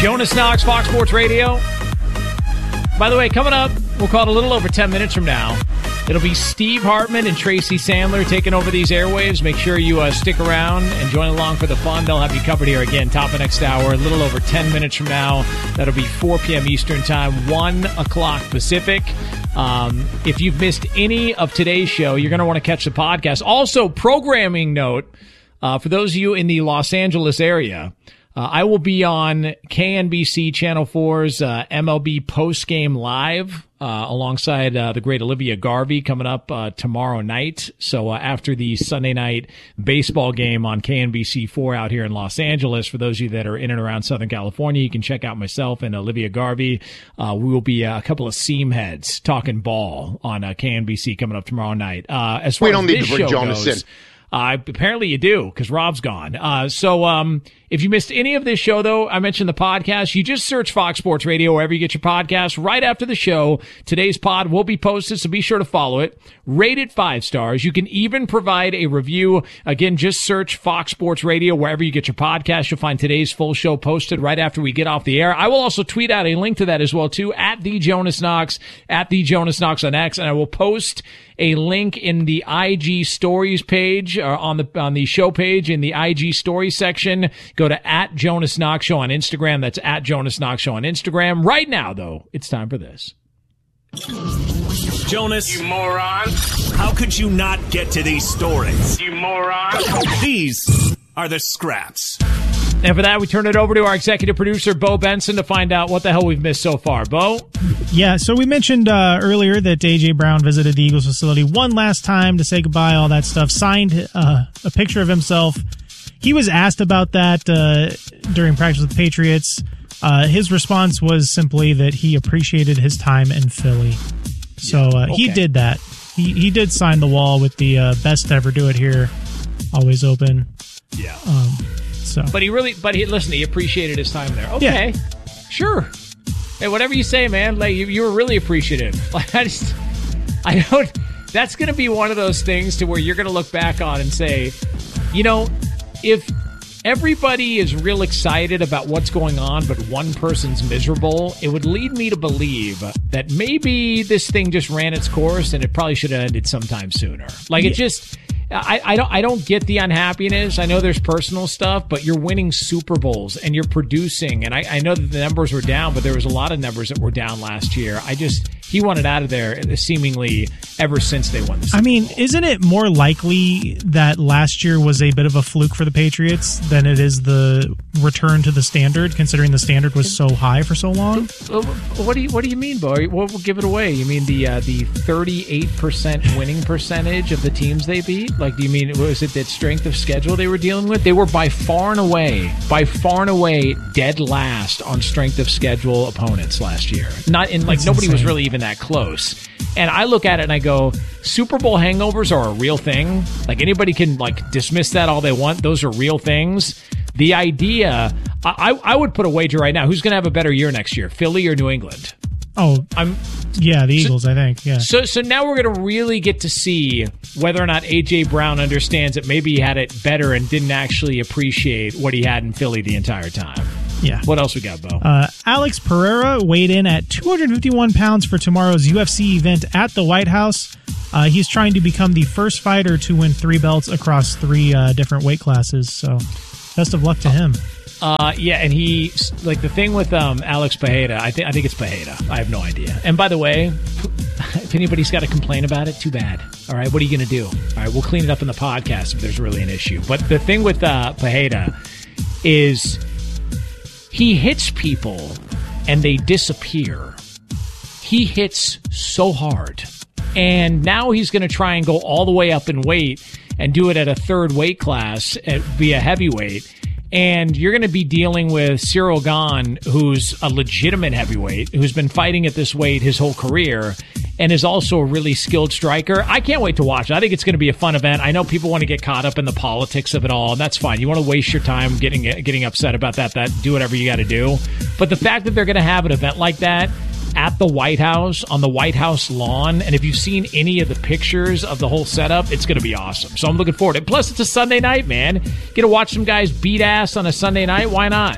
Jonas Knox, Fox Sports Radio. By the way, coming up, we'll call it a little over 10 minutes from now. It'll be Steve Hartman and Tracy Sandler taking over these airwaves. Make sure you stick around and join along for the fun. They'll have you covered here again, top of next hour, a little over 10 minutes from now. That'll be 4 p.m. Eastern Time, 1 o'clock Pacific. If you've missed any of today's show, you're going to want to catch the podcast. Also, programming note, for those of you in the Los Angeles area, I will be on KNBC Channel 4's MLB Postgame Live alongside the great Olivia Garvey coming up tomorrow night. So after the Sunday night baseball game on KNBC4 out here in Los Angeles, for those of you that are in and around Southern California, you can check out myself and Olivia Garvey. We will be a couple of seam heads talking ball on KNBC coming up tomorrow night. As far we don't as need to bring Jonas in. Apparently you do, because Rob's gone. So if you missed any of this show, though, I mentioned the podcast. You just search Fox Sports Radio wherever you get your podcast. Right after the show, today's pod will be posted, so be sure to follow it. Rate it 5 stars. You can even provide a review. Again, just search Fox Sports Radio wherever you get your podcast. You'll find today's full show posted right after we get off the air. I will also tweet out a link to that as well, too, at The Jonas Knox, at The Jonas Knox on X, and I will post a link in the IG Stories page, or on the show page in the IG Stories section. Go to at Jonas Knox Show on Instagram. That's at Jonas Knox Show on Instagram. Right now, though, it's time for this. Jonas, you moron. How could you not get to these stories? You moron. These are the scraps. And for that, we turn it over to our executive producer, Bo Benson, to find out what the hell we've missed so far. Bo? Yeah, so we mentioned earlier that A.J. Brown visited the Eagles facility one last time to say goodbye, all that stuff, signed a picture of himself. He was asked about that during practice with the Patriots. His response was simply that he appreciated his time in Philly. So he did that. He did sign the wall with the best to ever do it here, always open. Yeah. So. But he appreciated his time there. Okay, yeah. Sure. Hey, whatever you say, man. Like you were really appreciative. Like I don't. That's going to be one of those things to where you're going to look back on and say, you know, if everybody is real excited about what's going on, but one person's miserable, it would lead me to believe that maybe this thing just ran its course and it probably should have ended sometime sooner. Like it just. I don't get the unhappiness. I know there's personal stuff, but you're winning Super Bowls and you're producing. And I know that the numbers were down, but there was a lot of numbers that were down last year. He wanted out of there seemingly ever since they won the Super Bowl. Isn't it more likely that last year was a bit of a fluke for the Patriots than it is the return to the standard, considering the standard was so high for so long? What do you mean, Bo? We'll give it away. You mean the 38% winning percentage of the teams they beat? Like, do you mean, was it that strength of schedule they were dealing with? They were by far and away, dead last on strength of schedule opponents last year. Nobody was really even that close. And I look at it and I go, Super Bowl hangovers are a real thing. Like, anybody can dismiss that all they want. Those are real things. The idea, I would put a wager right now. Who's going to have a better year next year, Philly or New England? The Eagles, I think. Yeah. So now we're going to really get to see whether or not A.J. Brown understands that maybe he had it better and didn't actually appreciate what he had in Philly the entire time. Yeah. What else we got, Bo? Alex Pereira weighed in at 251 pounds for tomorrow's UFC event at the White House. He's trying to become the first fighter to win 3 belts across 3 different weight classes. So best of luck to him. And he, the thing with Alex Pereira, I think it's Pereira. I have no idea. And by the way, if anybody's got to complain about it, too bad. All right, what are you going to do? All right, we'll clean it up in the podcast if there's really an issue. But the thing with Pereira is he hits people and they disappear. He hits so hard. And now he's going to try and go all the way up in weight and do it at a 3rd weight class, be a heavyweight. And you're going to be dealing with Cyril Gane, who's a legitimate heavyweight, who's been fighting at this weight his whole career, and is also a really skilled striker. I can't wait to watch it. I think it's going to be a fun event. I know people want to get caught up in the politics of it all, and that's fine. You want to waste your time getting upset about that, do whatever you got to do. But the fact that they're going to have an event like that at the White House, on the White House lawn, and if you've seen any of the pictures of the whole setup, it's going to be awesome. So I'm looking forward to it. Plus, it's a Sunday night, man. Get to watch some guys beat ass on a Sunday night. Why not?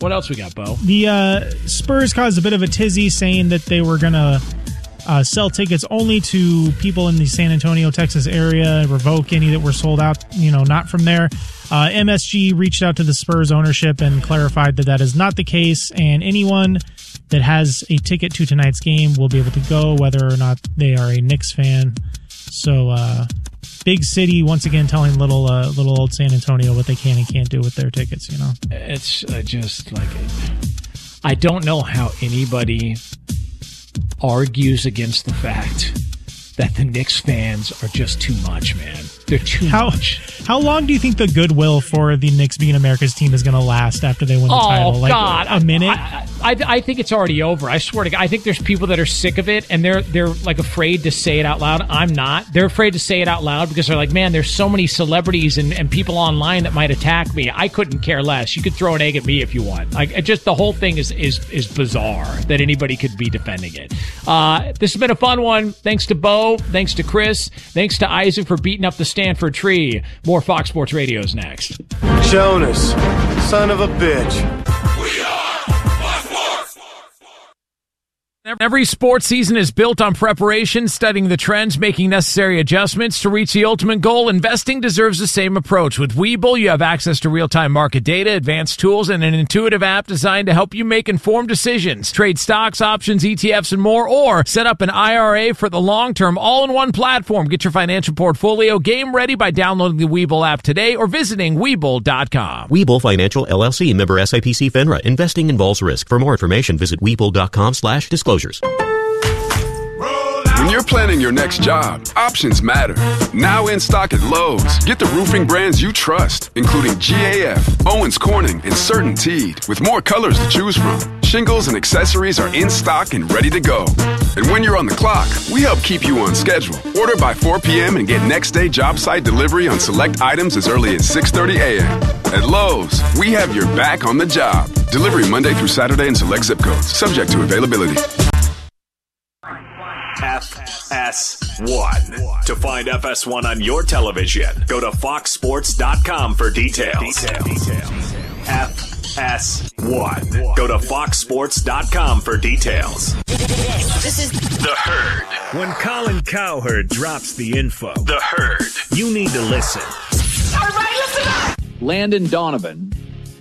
What else we got, Bo? The Spurs caused a bit of a tizzy, saying that they were going to sell tickets only to people in the San Antonio, Texas area, revoke any that were sold out, not from there. MSG reached out to the Spurs ownership and clarified that is not the case, and anyone that has a ticket to tonight's game will be able to go, whether or not they are a Knicks fan. So, big city once again telling little old San Antonio what they can and can't do with their tickets. It's just like, I don't know how anybody argues against the fact that the Knicks fans are just too much, man. They're too much. How long do you think the goodwill for the Knicks being America's team is going to last after they win the title? Like, God, a minute? I think it's already over. I swear to God. I think there's people that are sick of it, and they're like afraid to say it out loud. I'm not. They're afraid to say it out loud because they're like, man, there's so many celebrities and people online that might attack me. I couldn't care less. You could throw an egg at me if you want. Like, just the whole thing is bizarre that anybody could be defending it. This has been a fun one. Thanks to Bo. Thanks to Chris. Thanks to Isaac for beating up the Stanford tree. More Fox Sports Radio's next. Jonas, son of a bitch. We are Fox Sports. Every sports season is built on preparation, studying the trends, making necessary adjustments to reach the ultimate goal. Investing deserves the same approach. With Webull, you have access to real-time market data, advanced tools, and an intuitive app designed to help you make informed decisions. Trade stocks, options, ETFs, and more, or set up an IRA for the long term, all in one platform. Get your financial portfolio game ready by downloading the Webull app today or visiting Webull.com. Webull Financial, LLC, member SIPC FINRA. Investing involves risk. For more information, visit Webull.com/disclosures. When you're planning your next job, options matter. Now in stock at Lowe's. Get the roofing brands you trust, including GAF, Owens Corning, and CertainTeed, with more colors to choose from. Shingles and accessories are in stock and ready to go. And when you're on the clock, we help keep you on schedule. Order by 4 p.m. and get next day job site delivery on select items as early as 6:30 a.m. At Lowe's, we have your back on the job. Delivery Monday through Saturday in select zip codes, subject to availability. FS1. To find FS1 on your television, go to foxsports.com for details. FS1. Go to foxsports.com for details. This is The Herd. When Colin Cowherd drops the info, The Herd, you need to listen. everybody listen up. Landon Donovan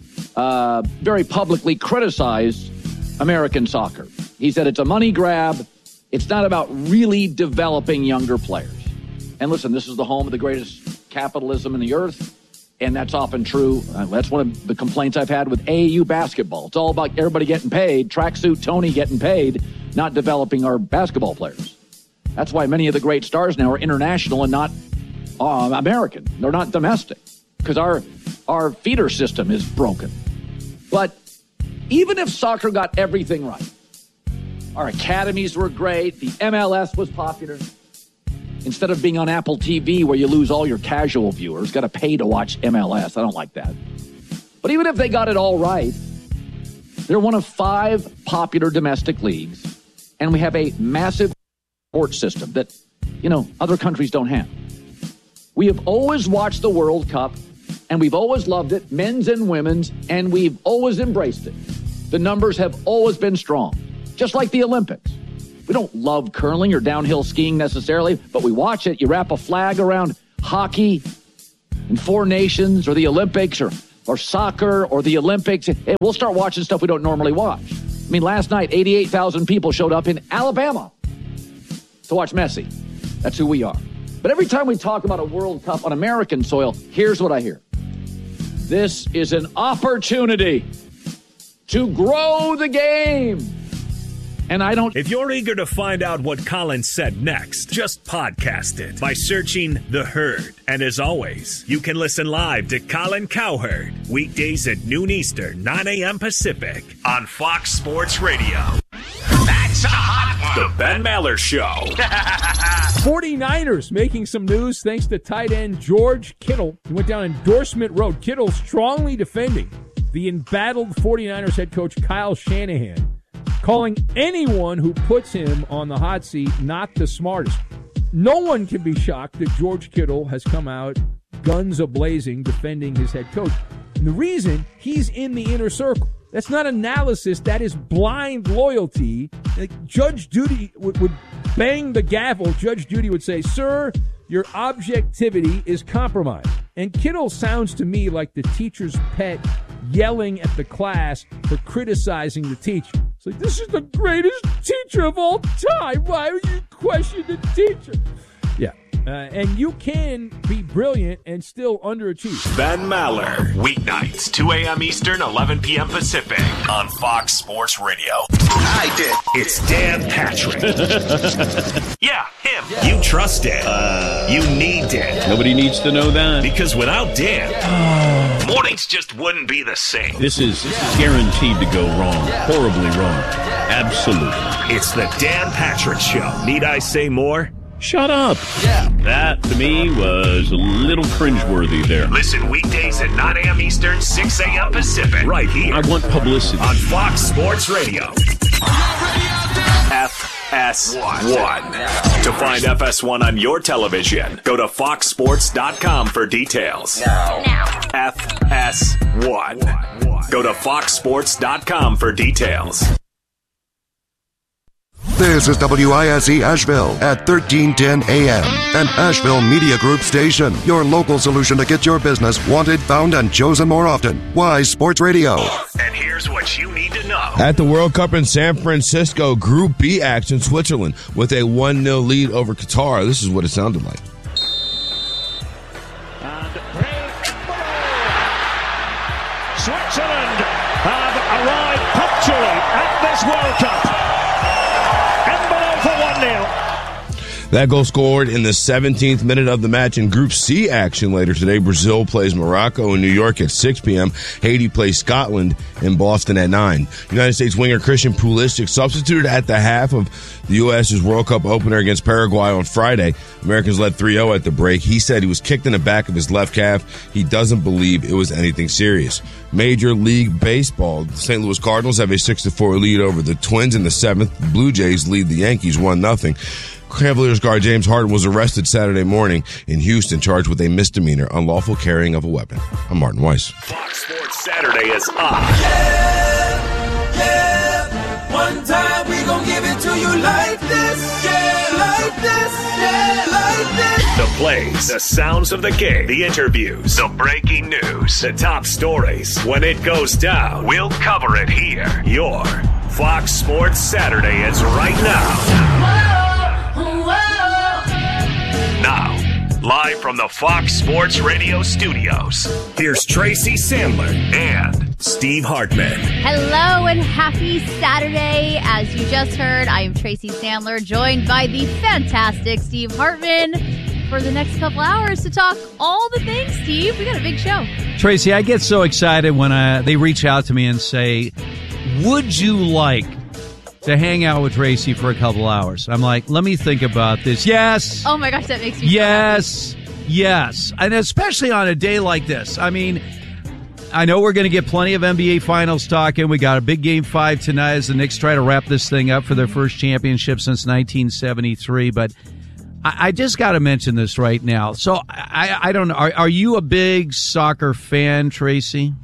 very publicly criticized American soccer. He said it's a money grab. It's not about really developing younger players. And listen, this is the home of the greatest capitalism in the earth, and that's often true. That's one of the complaints I've had with AAU basketball. It's all about everybody getting paid, tracksuit Tony getting paid, not developing our basketball players. That's why many of the great stars now are international and not American. They're not domestic because our feeder system is broken. But even if soccer got everything right, our academies were great, the MLS was popular, instead of being on Apple TV where you lose all your casual viewers, got to pay to watch MLS. I don't like that. But even if they got it all right, they're one of 5 popular domestic leagues, and we have a massive sports system that, other countries don't have. We have always watched the World Cup, and we've always loved it, men's and women's, and we've always embraced it. The numbers have always been strong, just like the Olympics. We don't love curling or downhill skiing necessarily, but we watch it. You wrap a flag around hockey and 4 nations or the Olympics or soccer or the Olympics, and we'll start watching stuff we don't normally watch. I mean, last night, 88,000 people showed up in Alabama to watch Messi. That's who we are. But every time we talk about a World Cup on American soil, here's what I hear. This is an opportunity to grow the game. And I don't... If you're eager to find out what Colin said next, just podcast it by searching The Herd. And as always, you can listen live to Colin Cowherd weekdays at noon Eastern, 9 a.m. Pacific on Fox Sports Radio. That's a hot one. The Ben Maller Show. 49ers making some news thanks to tight end George Kittle. He went down endorsement road. Kittle strongly defending the embattled 49ers head coach Kyle Shanahan, calling anyone who puts him on the hot seat not the smartest. No one can be shocked that George Kittle has come out guns a-blazing defending his head coach. And the reason, he's in the inner circle. That's not analysis. That is blind loyalty. Like Judge Judy would bang the gavel. Judge Judy would say, "Sir, your objectivity is compromised." And Kittle sounds to me like the teacher's pet yelling at the class for criticizing the teacher. It's like, this is the greatest teacher of all time. Why would you question the teacher? Yeah. And you can be brilliant and still underachieve. Ben Maller, weeknights, 2 a.m. Eastern, 11 p.m. Pacific, on Fox Sports Radio. I did. It's Dan Patrick. Yeah, him. Yeah. You trust Dan. You need Dan. Nobody needs to know that. Because without Dan, mornings just wouldn't be the same. This is guaranteed to go wrong. Horribly wrong. Absolutely. It's the Dan Patrick Show. Need I say more? Shut up. Yeah. That, to me, was a little cringeworthy there. Listen weekdays at 9 a.m. Eastern, 6 a.m. Pacific. Right here. I want publicity. On Fox Sports Radio. FS1. To find FS1 on your television, go to foxsports.com for details. Now. FS1. Go to foxsports.com for details. This is WISE Asheville at 1310 AM, an Asheville Media Group station. Your local solution to get your business wanted, found, and chosen more often. Wise Sports Radio. And here's what you need to know. At the World Cup in San Francisco, Group B action, Switzerland with a 1-0 lead over Qatar. This is what it sounded like. Switzerland have arrived punctually at this World Cup. That goal scored in the 17th minute of the match. In Group C action later today, Brazil plays Morocco in New York at 6 p.m. Haiti plays Scotland in Boston at 9. United States winger Christian Pulisic substituted at the half of the U.S.'s World Cup opener against Paraguay on Friday. Americans led 3-0 at the break. He said he was kicked in the back of his left calf. He doesn't believe it was anything serious. Major League Baseball. The St. Louis Cardinals have a 6-4 lead over the Twins in the 7th. The Blue Jays lead the Yankees 1-0. Cavaliers guard James Harden was arrested Saturday morning in Houston, charged with a misdemeanor, unlawful carrying of a weapon. I'm Martin Weiss. Fox Sports Saturday is up. Yeah. One time we gon' give it to you like this. Yeah, like this. Yeah, like this. The plays, the sounds of the game, the interviews, the breaking news, the top stories. When it goes down, we'll cover it here. Your Fox Sports Saturday is right now. Now, live from the Fox Sports Radio studios, here's Tracy Sandler and Steve Hartman. Hello and happy Saturday. As you just heard, I am Tracy Sandler, joined by the fantastic Steve Hartman for the next couple hours to talk all the things, Steve. We got a big show. Tracy, I get so excited when they reach out to me and say, would you like to hang out with Tracy for a couple hours? I'm like, let me think about this. Yes. Oh my gosh, that makes me so happy. Yes. And especially on a day like this. I mean, I know we're going to get plenty of NBA Finals talking. We got a big Game 5 tonight as the Knicks try to wrap this thing up for their first championship since 1973. But I just got to mention this right now. So I don't know. Are you a big soccer fan, Tracy?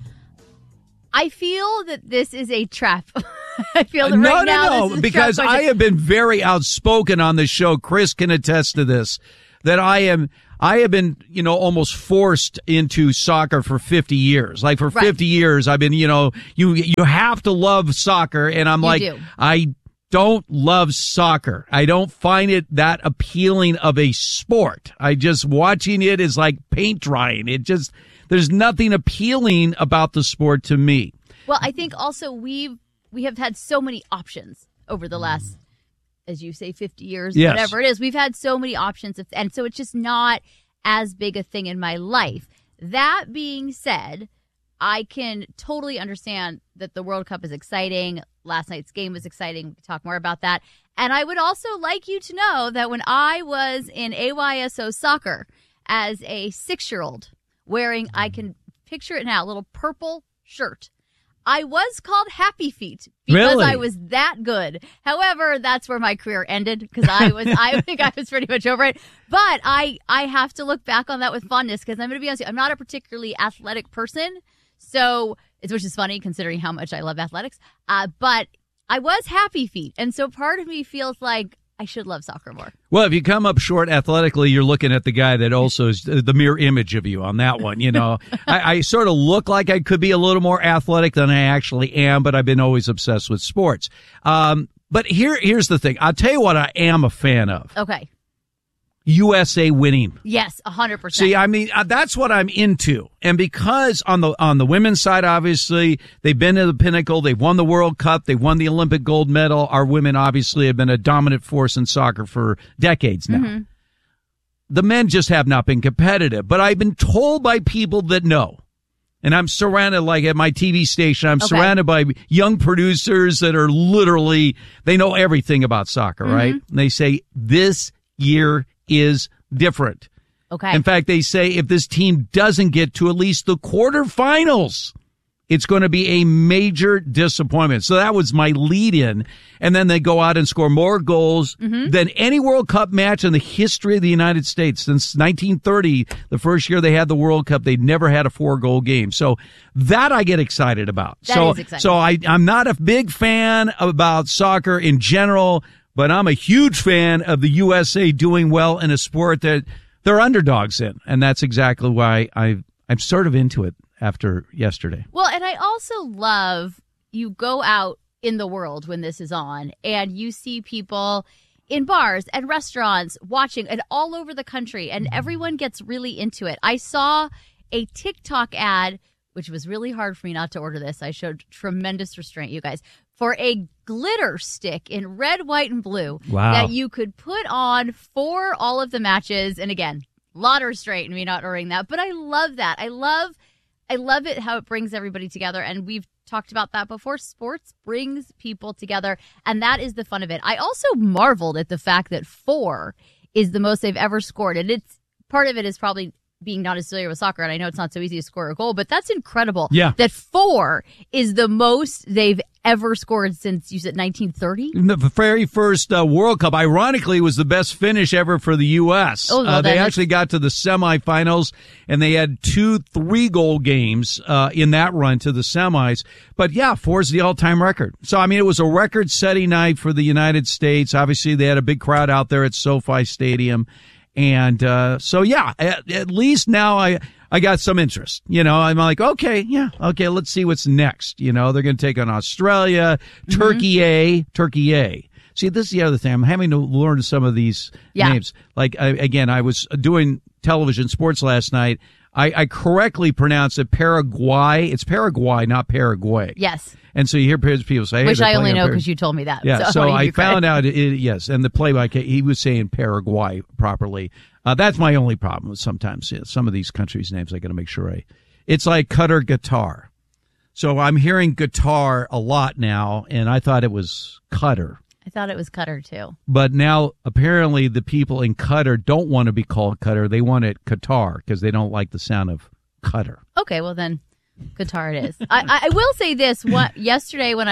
I feel that this is a trap. I feel that right now this is because I have been very outspoken on the show. Chris can attest to this, that I have been, almost forced into soccer for 50 years. Like for 50 years, I've been, you have to love soccer. And I'm I don't love soccer. I don't find it that appealing of a sport. Watching it is like paint drying. There's nothing appealing about the sport to me. Well, I think also we have had so many options over the last, as you say, 50 years, whatever it is. We've had so many options, and so it's just not as big a thing in my life. That being said, I can totally understand that the World Cup is exciting. Last night's game was exciting. We can talk more about that. And I would also like you to know that when I was in AYSO soccer as a 6-year-old, wearing, I can picture it now, a little purple shirt, I was called Happy Feet because I was that good. However, that's where my career ended because I think I was pretty much over it. But I have to look back on that with fondness because I'm going to be honest with you, I'm not a particularly athletic person. So which is funny considering how much I love athletics. But I was happy feet. And so part of me feels like I should love soccer more. Well, if you come up short athletically, you're looking at the guy that also is the mirror image of you on that one. You know, I sort of look like I could be a little more athletic than I actually am, but I've been always obsessed with sports. But here's the thing. I'll tell you what I am a fan of. Okay. USA winning. Yes, 100%. See, I mean, that's what I'm into. And because on the women's side, obviously, they've been to the pinnacle. They've won the World Cup. They've won the Olympic gold medal. Our women obviously have been a dominant force in soccer for decades now. Mm-hmm. The men just have not been competitive. But I've been told by people that know. And I'm surrounded, like at my TV station, I'm surrounded by young producers that are literally, they know everything about soccer, right? And they say, this year is different. Okay. In fact, they say if this team doesn't get to at least the quarterfinals, it's going to be a major disappointment. So that was my lead in. And then they go out and score more goals than any World Cup match in the history of the United States. Since 1930, the first year they had the World Cup, they'd never had a 4-goal game. So that I get excited about. That is exciting. So I'm not a big fan about soccer in general, but I'm a huge fan of the USA doing well in a sport that they're underdogs in. And that's exactly why I'm sort of into it after yesterday. Well, and I also love you go out in the world when this is on and you see people in bars and restaurants watching and all over the country and everyone gets really into it. I saw a TikTok ad, which was really hard for me not to order this. I showed tremendous restraint, you guys, for a glitter stick in red, white, and blue that you could put on for all of the matches. And again, a lot of restraint in me not ordering that. But I love that. I love it how it brings everybody together. And we've talked about that before. Sports brings people together. And that is the fun of it. I also marveled at the fact that 4 is the most they've ever scored. And it's part of it is probably being not as familiar with soccer, and I know it's not so easy to score a goal, but that's incredible. Yeah. That 4 is the most they've ever scored since, you said, 1930? The very first World Cup, ironically, was the best finish ever for the U.S. Oh, well, they actually got to the semifinals, and they had 2 3-goal games in that run to the semis. But, yeah, 4 is the all-time record. So, I mean, it was a record-setting night for the United States. Obviously, they had a big crowd out there at SoFi Stadium. And so, yeah, at least now I got some interest. You know, I'm like, okay, let's see what's next. You know, they're going to take on Australia, Turkey A. See, this is the other thing. I'm having to learn some of these names. Like, I was doing television sports last night. I correctly pronounced it Paraguay. It's Paraguay, not Paraguay. Yes. And so you hear people say, which I only know because you told me that. Yeah, so I found out, yes, and the play-by-play, he was saying Paraguay properly. That's my only problem with sometimes some of these countries' names. I got to make sure it's like Qatar guitar. So I'm hearing guitar a lot now, and I thought it was Qatar. I thought it was Qatar, too. But now, apparently, the people in Qatar don't want to be called Qatar. They want it Qatar because they don't like the sound of Qatar. Okay, well then, Qatar it is. I will say this. Yesterday when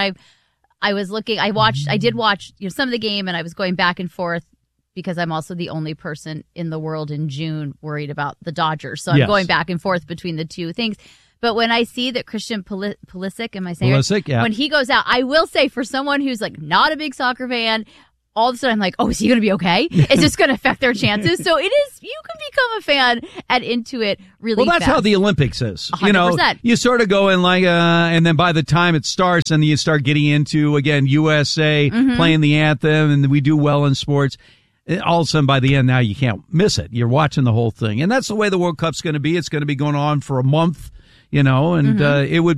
I was looking, I did watch some of the game, and I was going back and forth because I'm also the only person in the world in June worried about the Dodgers. So I'm going back and forth between the two things. But when I see that Christian Pulisic, am I saying Pulisic, yeah. When he goes out, I will say for someone who's like not a big soccer fan, all of a sudden I'm like, oh, is he going to be okay? Is this going to affect their chances? So it is, you can become a fan and into it really fast. Well, that's how the Olympics is. 100%. You know, you sort of go in like, and then by the time it starts and you start getting into, again, USA playing the anthem and we do well in sports. All of a sudden, by the end, now you can't miss it. You're watching the whole thing. And that's the way the World Cup's going to be. It's going to be going on for a month, you know, and it would